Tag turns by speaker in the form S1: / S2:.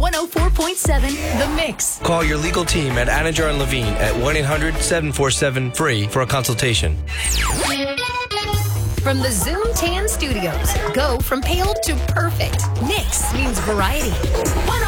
S1: 104.7 The Mix.
S2: Call your legal team at Anidjar and Levine at 1-800-747-FREE for a consultation.
S1: From the Zoom Tan Studios, go from pale to perfect. Mix means variety.